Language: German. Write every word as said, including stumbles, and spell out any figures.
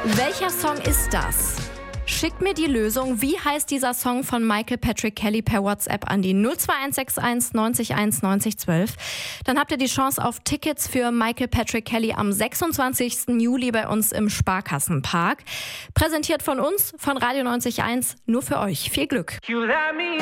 Welcher Song ist das? Schickt mir die Lösung. Wie heißt dieser Song von Michael Patrick Kelly per WhatsApp an die null zwei eins sechs eins neunzig eins neunzig zwölf. Dann habt ihr die Chance auf Tickets für Michael Patrick Kelly am sechsundzwanzigsten Juli bei uns im Sparkassenpark. Präsentiert von uns, von Radio neunzig Komma eins, nur für euch. Viel Glück!